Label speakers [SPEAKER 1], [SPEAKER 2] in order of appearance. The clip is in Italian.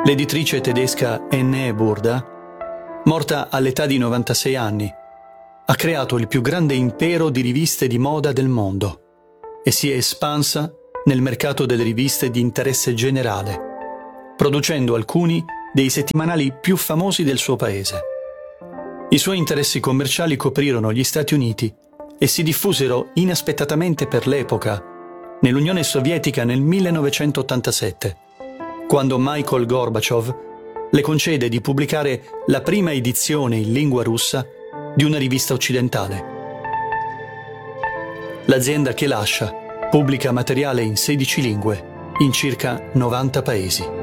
[SPEAKER 1] L'editrice tedesca N.E. Burda, morta all'età di 96 anni, ha creato il più grande impero di riviste di moda del mondo e si è espansa nel mercato delle riviste di interesse generale, producendo alcuni dei settimanali più famosi del suo paese. I suoi interessi commerciali coprirono gli Stati Uniti e si diffusero inaspettatamente per l'epoca nell'Unione Sovietica nel 1987, quando Michail Gorbaciov le concede di pubblicare la prima edizione in lingua russa di una rivista occidentale. L'azienda che lascia pubblica materiale in 16 lingue, in circa 90 paesi.